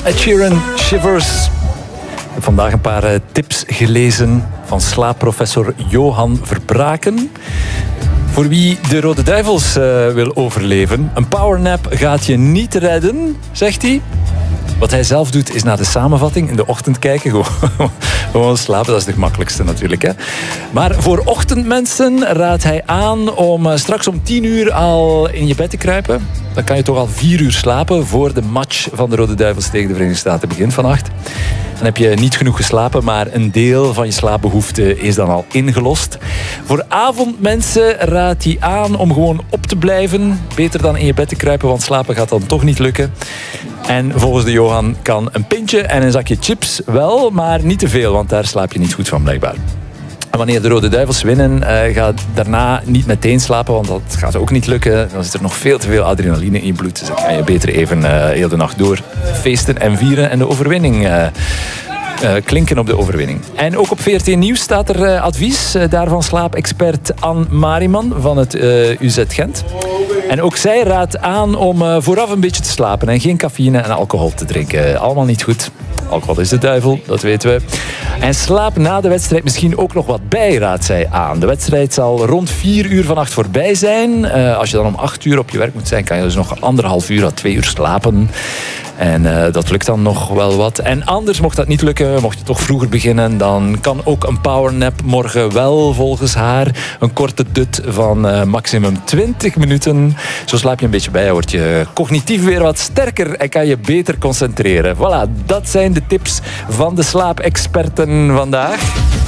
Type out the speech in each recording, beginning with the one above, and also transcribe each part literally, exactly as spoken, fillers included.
Ed Sheeran, Shivers. Ik heb vandaag een paar uh, tips gelezen van slaapprofessor Johan Verbraken. Voor wie de Rode Duivels uh, wil overleven. Een powernap gaat je niet redden, zegt hij. Wat hij zelf doet is naar de samenvatting in de ochtend kijken. Gewoon, gewoon slapen, dat is het makkelijkste natuurlijk. Hè? Maar voor ochtendmensen raadt hij aan om uh, straks om tien uur al in je bed te kruipen. Dan kan je toch al vier uur slapen voor de match van de Rode Duivels tegen de Verenigde Staten begint vannacht. Dan heb je niet genoeg geslapen, maar een deel van je slaapbehoefte is dan al ingelost. Voor avondmensen raadt hij aan om gewoon op te blijven. Beter dan in je bed te kruipen, want slapen gaat dan toch niet lukken. En volgens de Johan kan een pintje en een zakje chips wel, maar niet te veel, want daar slaap je niet goed van blijkbaar. En wanneer de Rode Duivels winnen, uh, ga daarna niet meteen slapen, want dat gaat ook niet lukken. Dan zit er nog veel te veel adrenaline in je bloed. Dus dan kan je beter even uh, heel de nacht door feesten en vieren en de overwinning uh, uh, klinken op de overwinning. En ook op V R T Nieuws staat er uh, advies. Uh, daarvan slaapexpert Anne Mariman van het uh, U Z Gent. En ook zij raadt aan om uh, vooraf een beetje te slapen en geen cafeïne en alcohol te drinken. Allemaal niet goed. Alcohol is de duivel, dat weten we. En slaap na de wedstrijd misschien ook nog wat bij, raadt zij aan. De wedstrijd zal rond vier uur vannacht voorbij zijn. Uh, als je dan om acht uur op je werk moet zijn, kan je dus nog anderhalf uur à twee uur slapen. En uh, dat lukt dan nog wel wat. En anders mocht dat niet lukken, mocht je toch vroeger beginnen, dan kan ook een powernap morgen wel, volgens haar. Een korte dut van uh, maximum twintig minuten. Zo slaap je een beetje bij, word je cognitief weer wat sterker en kan je beter concentreren. Voilà, dat zijn de tips van de slaapexperten vandaag.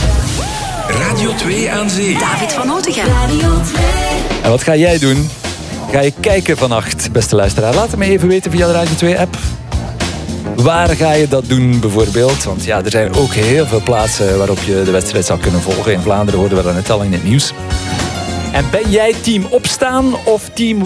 Radio twee aan zee. David van Otegem. Radio twee. En wat ga jij doen? Ga je kijken vannacht, beste luisteraar? Laat het me even weten via de Radio twee app. Waar ga je dat doen bijvoorbeeld? Want ja, er zijn ook heel veel plaatsen waarop je de wedstrijd zou kunnen volgen. In Vlaanderen hoorden we dat net al in het nieuws. En ben jij team opstaan of team